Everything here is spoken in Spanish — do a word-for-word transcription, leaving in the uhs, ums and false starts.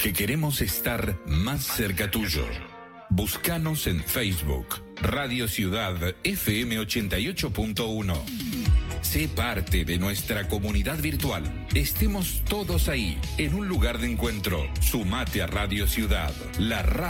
porque queremos estar más cerca tuyo. Búscanos en Facebook, Radio Ciudad F M ochenta y ocho punto uno. Sé parte de nuestra comunidad virtual. Estemos todos ahí, en un lugar de encuentro. Sumate a Radio Ciudad, la radio